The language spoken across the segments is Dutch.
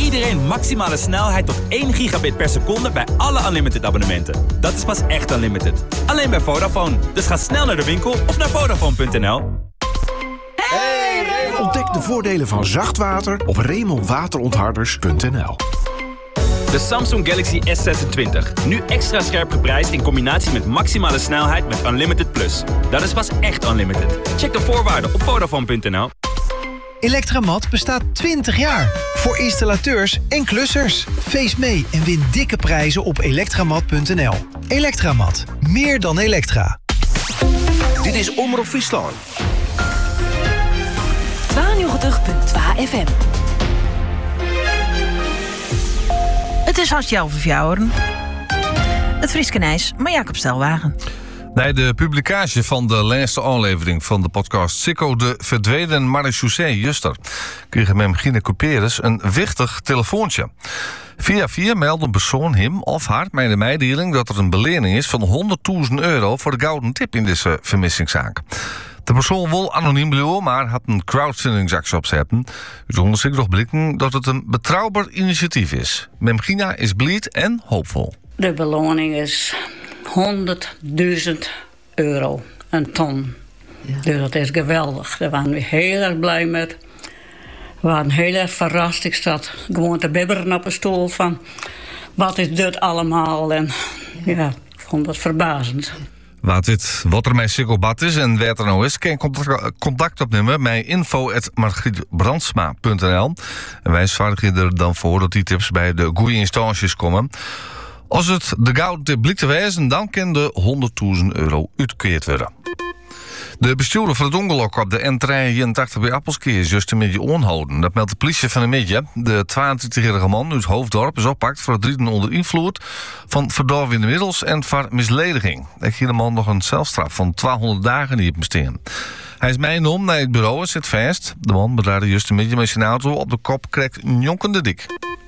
iedereen maximale snelheid tot 1 gigabit per seconde bij alle Unlimited abonnementen. Dat is pas echt Unlimited. Alleen bij Vodafone. Dus ga snel naar de winkel of naar Vodafone.nl. Ontdek de voordelen van zacht water op remonwaterontharders.nl. De Samsung Galaxy S26. Nu extra scherp geprijsd in combinatie met maximale snelheid met Unlimited Plus. Dat is pas echt Unlimited. Check de voorwaarden op Vodafone.nl. Electramat bestaat 20 jaar. Voor installateurs en klussers. Feest mee en win dikke prijzen op elektramat.nl. Electramat. Meer dan elektra. Dit is Omroep Friesland. 92.2 FM. Het is hartstikke over fjouweren. Het Frieske Nijs, maar Jacob Stelwagen. Bij de publicatie van de laatste aflevering van de podcast Sikko de verdwenen marechaussee Juster kreeg Memgine Couperus een wichtig telefoontje. Via meldde een persoon hem of haar met de mededeling dat er een belening is van €100.000 voor de gouden tip in deze vermissingszaak. De persoon wil anoniem blijven, maar had een crowdfundingsactie opzetten. Dus onderzoek nog blikken dat het een betrouwbaar initiatief is. Memgina is blij en hoopvol. De beloning is €100.000. Een ton. Ja. Dus dat is geweldig. Daar waren we heel erg blij met. We waren heel erg verrast. Ik zat gewoon te bibberen op een stoel van... wat is dit allemaal? En ja, ik vond dat verbazend. Wat er met Sikko bad is en waar er nou is, kan je contact opnemen met info@margrietbrandsma.nl. En wij zorgen er dan voor dat die tips bij de goede instanties komen. Als het de gouden tip blijkt te wezen, dan kan de €100.000 uitgekeerd worden. De bestuurder van het ongeluk op de N381 bij Appelske is juist een beetje onhouden. Dat meldt de politie van de Midje. De 22-jarige man uit Hoofddorp is oppakt voor het rijden onder invloed van verdovende middels en voor mislediging. Ik zie de man nog een celstraf van 1200 dagen die op steen. Hij is meegenomen naar het bureau en zit vast. De man bedraaide juist een beetje met zijn auto op de kop krijgt jonkende dik.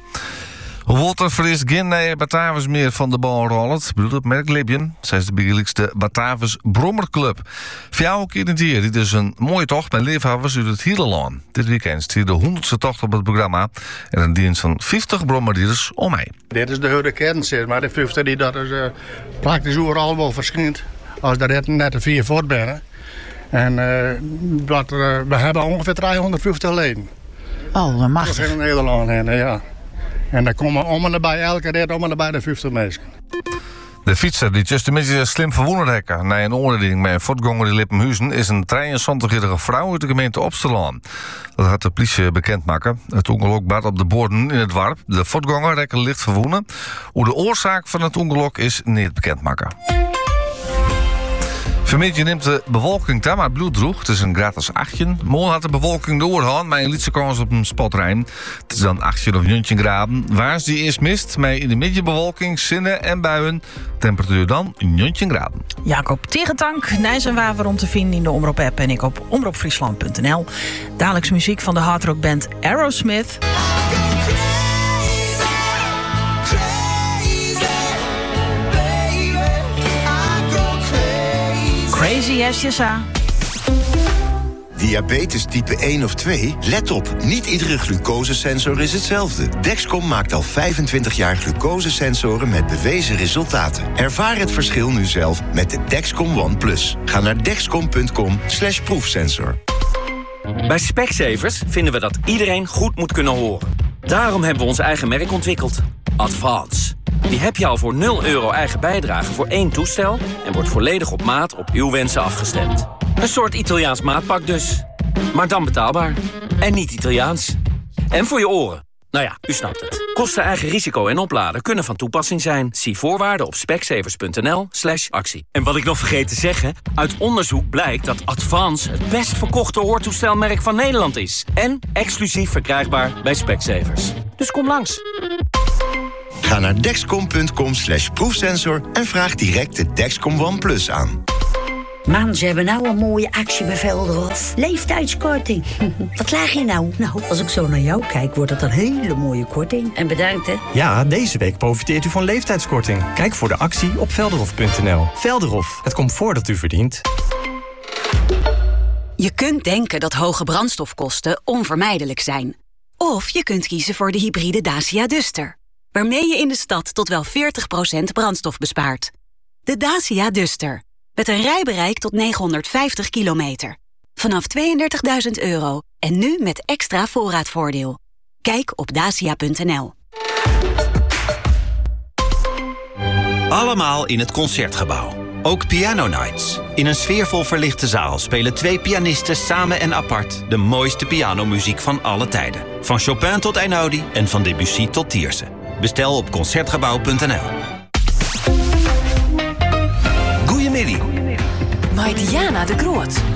Walter verliest geen naar Batavus meer van de bal rollen. Bedoelt het merk Libyen. Zij is de begelijkste Batavus Brommerclub. Voor jou ook in het hier. Dit is een mooie tocht met leefhavers uit het hele land. Dit weekend stiert de 100ste tocht op het programma. En een dienst van 50 brommerdieners om mij. Dit is de hele kern, maar de 50 die dat is praktisch overal wel verschijnt. Als er net de 4 voort binnen. En we hebben ongeveer 350 leden. Oh, machtig. Dat is in Nederland heen, ja. En daar komen om en nabij elke rit om en nabij de 50 mensen. De fietser die juist een beetje slim verwonnen hekken na een oordeling met een voortganger in Lippenhuizen is een 73-jarige vrouw uit de gemeente Opstelaan. Dat had de politie bekendmaken. Het ongeluk baat op de borden in het dorp. De voortganger rekken licht verwonnen. Hoe de oorzaak van het ongeluk is niet bekendmaken. Vanmiddag neemt de bewolking daar maar bloed droeg. Het is een gratis 8. Morgen had de bewolking doorgaan met een lietse kans op een spotruim. Het is dan 8 of 9 graden. Waar is die eerst mist, met in de middag bewolking, zinnen en buien. Temperatuur dan 9 graden. Jacob Tegentank, Nijs en Waver om te vinden in de Omroep-app en ik op omroepfriesland.nl. Dagelijks muziek van de hardrockband Aerosmith. Crazy as you saw. Diabetes type 1 of 2? Let op, niet iedere glucosesensor is hetzelfde. Dexcom maakt al 25 jaar glucosesensoren met bewezen resultaten. Ervaar het verschil nu zelf met de Dexcom One Plus. Ga naar dexcom.com/proefsensor. Bij Specsavers vinden we dat iedereen goed moet kunnen horen. Daarom hebben we ons eigen merk ontwikkeld. Advance. Die heb je al voor €0 eigen bijdrage voor 1 toestel... en wordt volledig op maat op uw wensen afgestemd. Een soort Italiaans maatpak dus. Maar dan betaalbaar. En niet Italiaans. En voor je oren. Nou ja, u snapt het. Kosten, eigen risico en opladen kunnen van toepassing zijn. Zie voorwaarden op specsavers.nl/actie. En wat ik nog vergeet te zeggen... uit onderzoek blijkt dat Advance het best verkochte hoortoestelmerk van Nederland is. En exclusief verkrijgbaar bij Specsavers. Dus kom langs. Ga naar dexcom.com/proefsensor en vraag direct de Dexcom One Plus aan. Man, ze hebben nou een mooie actie bij Velderhof. Leeftijdskorting. Wat laag je nou? Nou, als ik zo naar jou kijk, wordt het een hele mooie korting. En bedankt, hè? Ja, deze week profiteert u van leeftijdskorting. Kijk voor de actie op velderhof.nl. Velderhof, het comfort dat u verdient. Je kunt denken dat hoge brandstofkosten onvermijdelijk zijn. Of je kunt kiezen voor de hybride Dacia Duster, waarmee je in de stad tot wel 40% brandstof bespaart. De Dacia Duster, met een rijbereik tot 950 kilometer. Vanaf €32.000 en nu met extra voorraadvoordeel. Kijk op dacia.nl. Allemaal in het Concertgebouw. Ook Piano Nights. In een sfeervol verlichte zaal spelen 2 pianisten samen en apart de mooiste pianomuziek van alle tijden. Van Chopin tot Einaudi en van Debussy tot Tiersen. Bestel op Concertgebouw.nl. Goeiemiddag. Met Diana de Groot.